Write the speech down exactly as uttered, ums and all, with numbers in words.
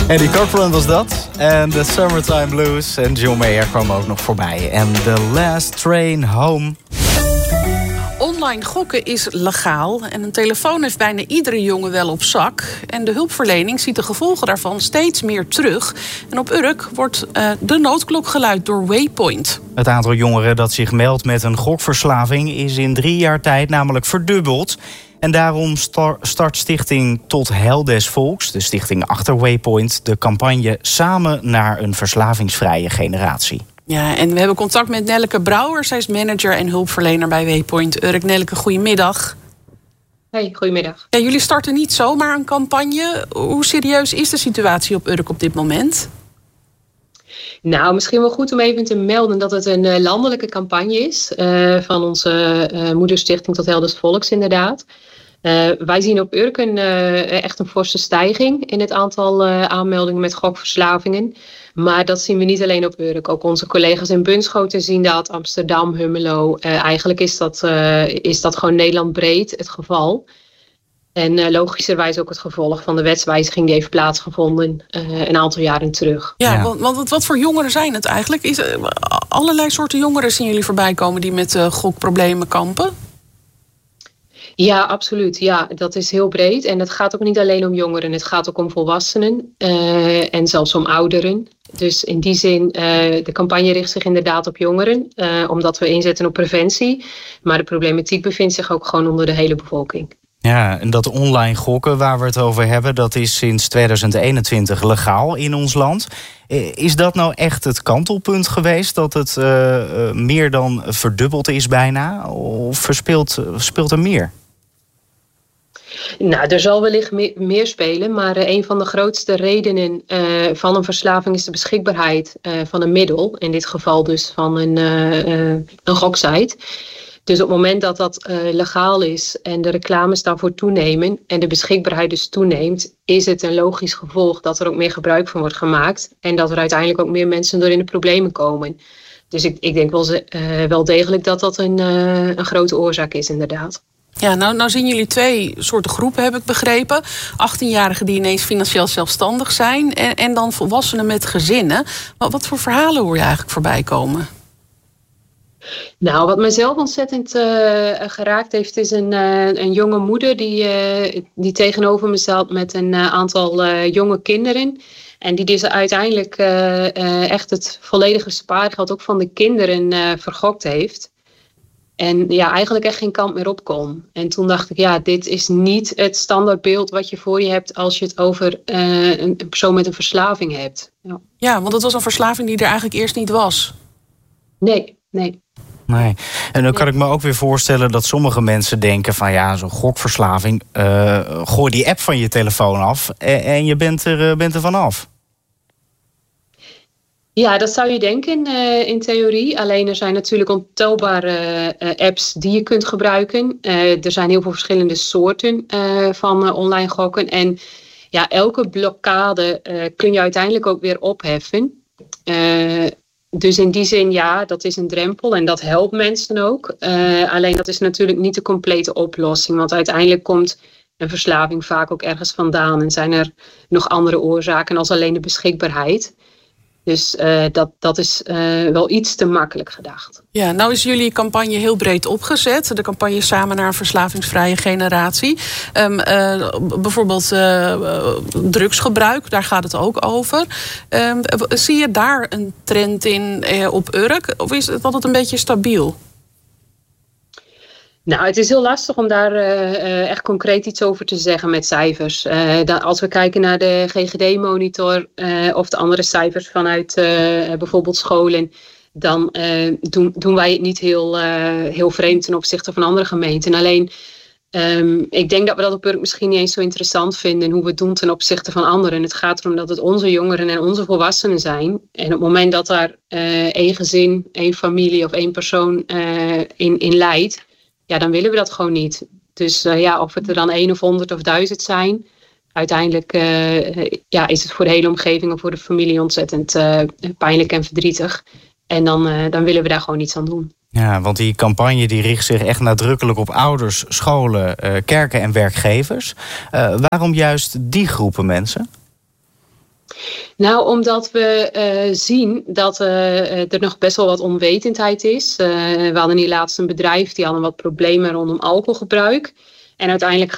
Eddie Cochran was dat. En de Summertime Blues. En John Mayer kwam ook nog voorbij. En The Last Train Home. Online gokken is legaal en een telefoon heeft bijna iedere jongen wel op zak. En de hulpverlening ziet de gevolgen daarvan steeds meer terug. En op Urk wordt uh, de noodklok geluid door Waypoint. Het aantal jongeren dat zich meldt met een gokverslaving is in drie jaar tijd namelijk verdubbeld. En daarom start Stichting Tot Heil des Volks, de stichting achter Waypoint, de campagne Samen naar een verslavingsvrije generatie. Ja, en we hebben contact met Nelleke Brouwer. Zij is manager en hulpverlener bij Waypoint Urk. Nelleke, goedemiddag. Hey, goedemiddag. Ja, jullie starten niet zomaar een campagne. Hoe serieus is de situatie op Urk op dit moment? Nou, misschien wel goed om even te melden dat het een uh, landelijke campagne is. Uh, van onze uh, moederstichting Tot Heil des Volks inderdaad. Uh, wij zien op Urk een, uh, echt een forse stijging in het aantal uh, aanmeldingen met gokverslavingen. Maar dat zien we niet alleen op Urk. Ook onze collega's in Bunschoten zien dat, Amsterdam, Hummelo. Uh, eigenlijk is dat, uh, is dat gewoon Nederland breed het geval. En uh, logischerwijs ook het gevolg van de wetswijziging die heeft plaatsgevonden uh, een aantal jaren terug. Ja, ja. Want, want wat voor jongeren zijn het eigenlijk? Is, uh, allerlei soorten jongeren zien jullie voorbij komen die met uh, gokproblemen kampen? Ja, absoluut. Ja, dat is heel breed. En het gaat ook niet alleen om jongeren. Het gaat ook om volwassenen uh, en zelfs om ouderen. Dus in die zin, uh, de campagne richt zich inderdaad op jongeren. Uh, omdat we inzetten op preventie. Maar de problematiek bevindt zich ook gewoon onder de hele bevolking. Ja, en dat online gokken waar we het over hebben, dat is sinds tweeduizend eenentwintig legaal in ons land. Is dat nou echt het kantelpunt geweest? Dat het uh, uh, meer dan verdubbeld is bijna? Of verspeelt, speelt er meer? Nou, er zal wellicht me- meer spelen, maar uh, een van de grootste redenen uh, van een verslaving is de beschikbaarheid uh, van een middel. In dit geval dus van een, uh, uh, een goksite. Dus op het moment dat dat uh, legaal is en de reclames daarvoor toenemen en de beschikbaarheid dus toeneemt, is het een logisch gevolg dat er ook meer gebruik van wordt gemaakt en dat er uiteindelijk ook meer mensen door in de problemen komen. Dus ik, ik denk wel, uh, wel degelijk dat dat een, uh, een grote oorzaak is inderdaad. Ja, nou, nou zien jullie twee soorten groepen, heb ik begrepen. achttienjarigen die ineens financieel zelfstandig zijn en, en dan volwassenen met gezinnen. Maar wat voor verhalen hoor je eigenlijk voorbij komen? Nou, wat mijzelf ontzettend uh, geraakt heeft, is een, uh, een jonge moeder die, uh, die tegenover me zat met een uh, aantal uh, jonge kinderen. En die dus uiteindelijk uh, uh, echt het volledige spaargeld ook van de kinderen uh, vergokt heeft. En ja, eigenlijk echt geen kant meer op kon. En toen dacht ik, ja, dit is niet het standaardbeeld wat je voor je hebt als je het over uh, een persoon met een verslaving hebt. Ja, ja, want het was een verslaving die er eigenlijk eerst niet was. Nee, nee. Nee. En dan kan ik me ook weer voorstellen dat sommige mensen denken van ja, zo'n gokverslaving, uh, gooi die app van je telefoon af en, en je bent er, uh, bent er vanaf. Ja, dat zou je denken uh, in theorie. Alleen er zijn natuurlijk ontelbare uh, apps die je kunt gebruiken. Uh, er zijn heel veel verschillende soorten uh, van uh, online gokken. En ja, elke blokkade uh, kun je uiteindelijk ook weer opheffen. Uh, Dus in die zin, ja, dat is een drempel en dat helpt mensen ook. Uh, alleen dat is natuurlijk niet de complete oplossing. Want uiteindelijk komt een verslaving vaak ook ergens vandaan. En zijn er nog andere oorzaken als alleen de beschikbaarheid. Dus uh, dat, dat is uh, wel iets te makkelijk gedacht. Ja, nou is jullie campagne heel breed opgezet. De campagne Samen naar een verslavingsvrije generatie. Um, uh, bijvoorbeeld uh, drugsgebruik, daar gaat het ook over. Um, zie je daar een trend in uh, op Urk? Of is het altijd een beetje stabiel? Nou, het is heel lastig om daar uh, echt concreet iets over te zeggen met cijfers. Uh, da- als we kijken naar de G G D-monitor uh, of de andere cijfers vanuit uh, bijvoorbeeld scholen, dan uh, doen, doen wij het niet heel, uh, heel vreemd ten opzichte van andere gemeenten. Alleen, um, ik denk dat we dat op Urk misschien niet eens zo interessant vinden hoe we het doen ten opzichte van anderen. Het gaat erom dat het onze jongeren en onze volwassenen zijn. En op het moment dat daar uh, één gezin, één familie of één persoon uh, in, in leidt, ja, dan willen we dat gewoon niet. Dus uh, ja, of het er dan één of honderd of duizend zijn, uiteindelijk uh, ja, is het voor de hele omgeving of voor de familie ontzettend uh, pijnlijk en verdrietig. En dan, uh, dan willen we daar gewoon iets aan doen. Ja, want die campagne die richt zich echt nadrukkelijk op ouders, scholen, uh, kerken en werkgevers. Uh, waarom juist die groepen mensen? Nou, omdat we uh, zien dat uh, er nog best wel wat onwetendheid is. Uh, we hadden hier laatst een bedrijf, die hadden wat problemen rondom alcoholgebruik. En uiteindelijk